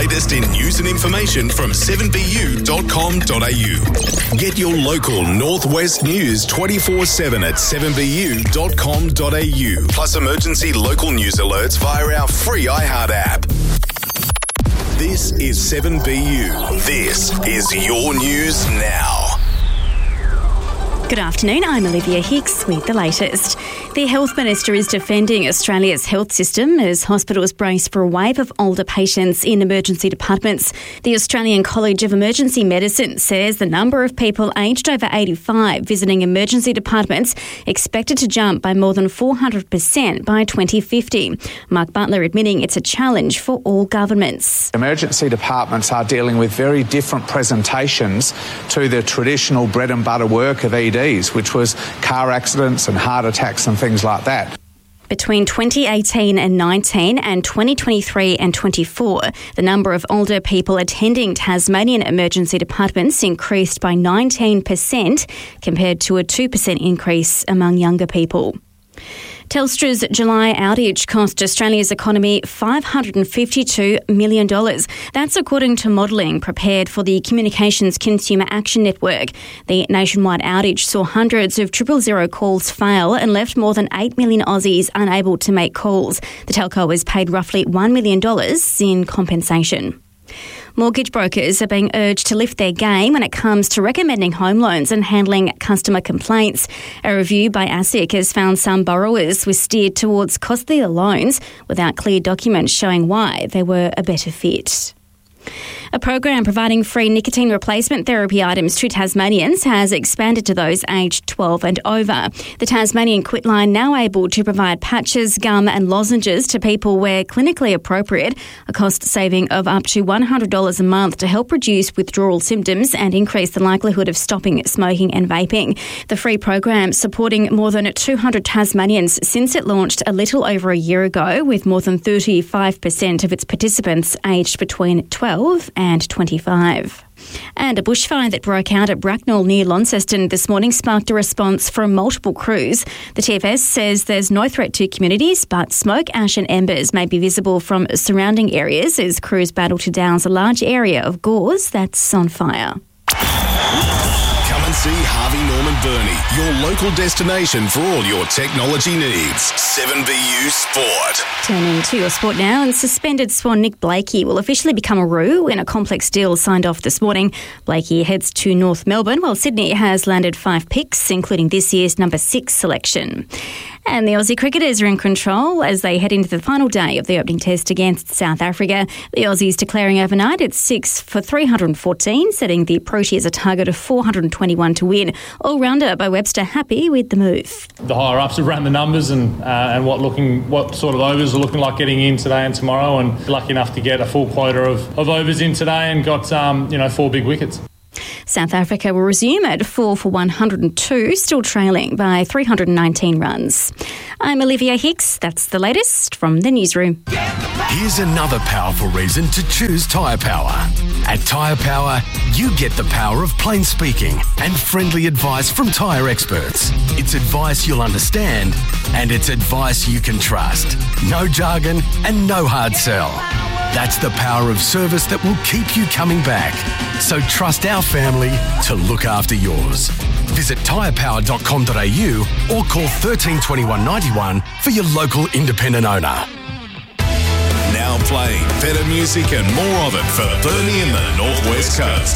latest in news and information from 7bu.com.au. Get your local Northwest news 24/7 at 7bu.com.au. Plus emergency local news alerts via our free iHeart app. This is 7BU. This is your news now. Good afternoon, I'm Olivia Hicks with the latest. The Health Minister is defending Australia's health system as hospitals brace for a wave of older patients in emergency departments. The Australian College of Emergency Medicine says the number of people aged over 85 visiting emergency departments expected to jump by more than 400% by 2050. Mark Butler admitting it's a challenge for all governments. Emergency departments are dealing with very different presentations to the traditional bread and butter work of ED, which was car accidents and heart attacks and things like that. Between 2018 and 19 and 2023 and 24, the number of older people attending Tasmanian emergency departments increased by 19% compared to a 2% increase among younger people. Telstra's July outage cost Australia's economy $552 million. That's according to modelling prepared for the Communications Consumer Action Network. The nationwide outage saw hundreds of 000 calls fail and left more than 8 million Aussies unable to make calls. The telco was paid roughly $1 million in compensation. Mortgage brokers are being urged to lift their game when it comes to recommending home loans and handling customer complaints. A review by ASIC has found some borrowers were steered towards costlier loans without clear documents showing why they were a better fit. A program providing free nicotine replacement therapy items to Tasmanians has expanded to those aged 12 and over. The Tasmanian Quitline now able to provide patches, gum and lozenges to people where clinically appropriate, a cost saving of up to $100 a month to help reduce withdrawal symptoms and increase the likelihood of stopping smoking and vaping. The free program supporting more than 200 Tasmanians since it launched a little over a year ago, with more than 35% of its participants aged between 12 and 25. And a bushfire that broke out at Bracknell near Launceston this morning sparked a response from multiple crews. The TFS says there's no threat to communities, but smoke, ash and embers may be visible from surrounding areas as crews battle to douse a large area of Gores that's on fire. Come and see Harvey Norman Burney, your local destination for all your technology needs. 7BU Sport. Turning to your sport now, and suspended Swan Nick Blakey will officially become a Roo in a complex deal signed off this morning. Blakey heads to North Melbourne, while Sydney has landed 5 picks, including this year's number 6 selection. And the Aussie cricketers are in control as they head into the final day of the opening test against South Africa. The Aussies declaring overnight it's 6 for 314, setting the Proteas a target of 421 to win. All-rounder Bo Webster happy with the move. The higher-ups have ran the numbers and what sort of overs are looking like getting in today and tomorrow, and lucky enough to get a full quota of overs in today and got 4 big wickets. South Africa will resume at 4 for 102, still trailing by 319 runs. I'm Olivia Hicks. That's the latest from the newsroom. Here's another powerful reason to choose Tyre Power. At Tyre Power, you get the power of plain speaking and friendly advice from tyre experts. It's advice you'll understand and it's advice you can trust. No jargon and no hard sell. That's the power of service that will keep you coming back. So trust our family to look after yours. Visit tyrepower.com.au or call 13 21 91 for your local independent owner. Now playing better music and more of it for Burnie and the Northwest Coast.